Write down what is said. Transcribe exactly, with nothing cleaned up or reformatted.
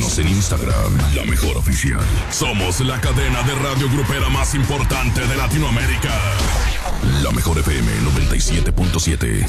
Síguenos en Instagram, La Mejor Oficial. Somos la cadena de radio grupera más importante de Latinoamérica. La Mejor F M noventa y siete punto siete.